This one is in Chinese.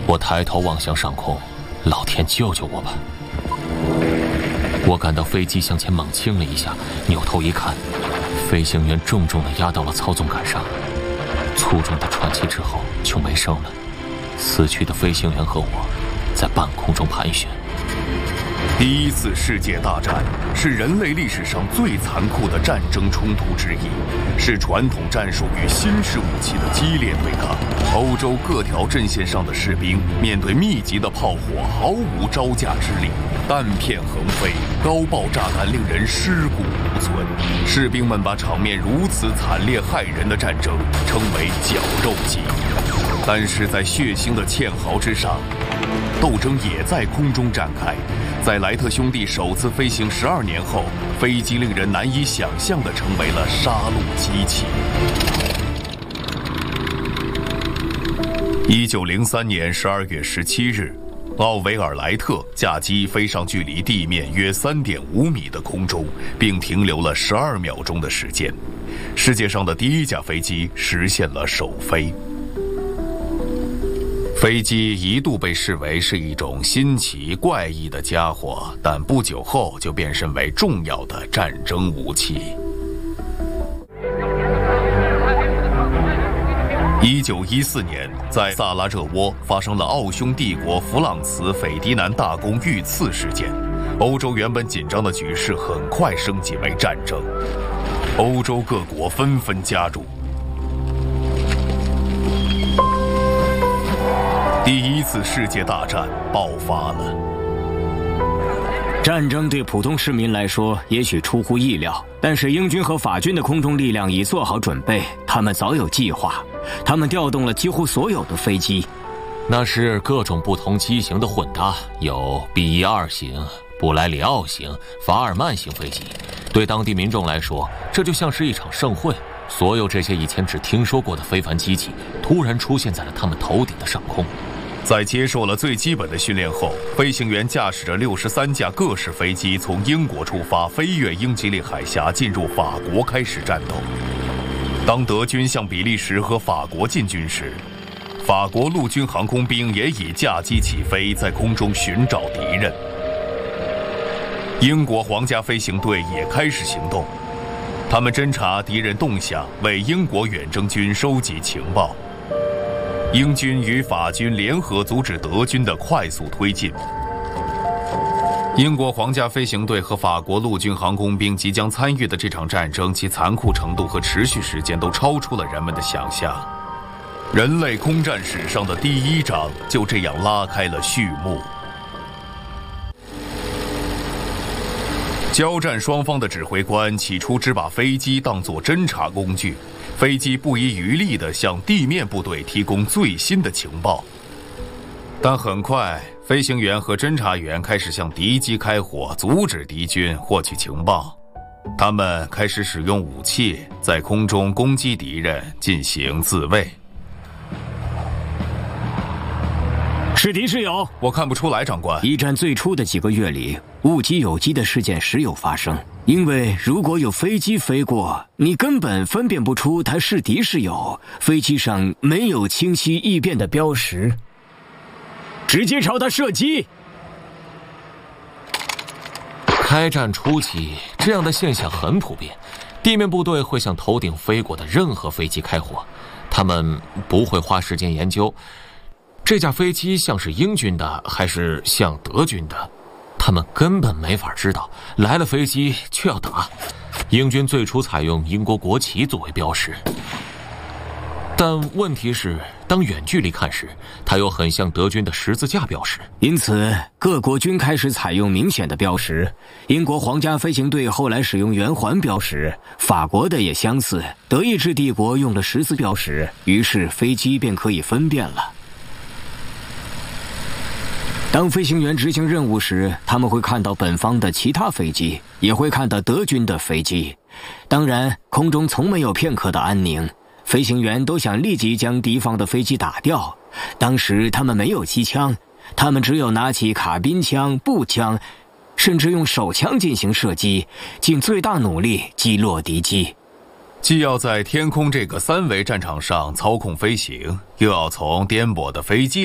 我抬头望向上空，老天救救我吧！我感到飞机向前猛倾了一下，扭头一看，飞行员重重地压到了操纵杆上，粗重的喘气之后就没声了。死去的飞行员和我在半空中盘旋。 第一次世界大战是人类历史上最残酷的战争冲突之一，是传统战术与新式武器的激烈对抗。欧洲各条阵线上的士兵面对密集的炮火毫无招架之力，弹片横飞，高爆炸感令人尸骨无存。士兵们把场面如此惨烈骇人的战争称为绞肉机。但是在血腥的堑壕之上，斗争也在空中展开。在莱特兄弟首次飞行12年后，飞机令人难以想象地成为了杀戮机器。1903年12月17日，奥维尔莱特驾机飞上距离地面约3.5米的空中，并停留了12秒钟的时间。世界上的第一架飞机实现了首飞。飞机一度被视为是一种新奇怪异的家伙，但不久后就变身为重要的战争武器。1914年，在萨拉热窝发生了奥匈帝国弗朗茨斐迪南大公遇刺事件，欧洲原本紧张的局势很快升级为战争，欧洲各国纷纷加入。第一次世界大战爆发了。 战争对普通市民来说也许出乎意料，但是英军和法军的空中力量已做好准备，他们早有计划，他们调动了几乎所有的飞机。 那是各种不同机型的混搭，有 B-12型、布莱里奥型、法尔曼型飞机。对当地民众来说，这就像是一场盛会。所有这些以前只听说过的非凡机器，突然出现在了他们头顶的上空。 在接受了最基本的训练后，飞行员驾驶着63架各式飞机从英国出发，飞越英吉利海峡，进入法国开始战斗。当德军向比利时和法国进军时，法国陆军航空兵也已驾机起飞，在空中寻找敌人。英国皇家飞行队也开始行动，他们侦察敌人动向，为英国远征军收集情报。英军与法军联合阻止德军的快速推进。英国皇家飞行队和法国陆军航空兵即将参与的这场战争，其残酷程度和持续时间都超出了人们的想象。人类空战史上的第一章就这样拉开了序幕。交战双方的指挥官起初只把飞机当作侦察工具，飞机不遗余力地向地面部队提供最新的情报。但很快，飞行员和侦察员开始向敌机开火，阻止敌军获取情报。他们开始使用武器，在空中攻击敌人，进行自卫。 是敌是友， 我看不出来，长官。 一战最初的几个月里，误击有机的事件时有发生。因为如果有飞机飞过，你根本分辨不出它是敌是友，飞机上没有清晰易辨的标识。直接朝它射击。 开战初期，这样的现象很普遍，地面部队会向头顶飞过的任何飞机开火，他们不会花时间研究这架飞机像是英军的还是像德军的，他们根本没法知道，来了飞机就要打。英军最初采用英国国旗作为标识，但问题是当远距离看时，它又很像德军的十字架标识。 因此各国均开始采用明显的标识。英国皇家飞行队后来使用圆环标识，法国的也相似，德意志帝国用了十字标识，于是飞机便可以分辨了。当飞行员执行任务时，他们会看到本方的其他飞机，也会看到德军的飞机。当然，空中从没有片刻的安宁，飞行员都想立即将敌方的飞机打掉。当时他们没有机枪，他们只有拿起卡宾枪、步枪，甚至用手枪进行射击，尽最大努力击落敌机。 既要在天空这个3维战场上操控飞行，又要从颠簸的飞机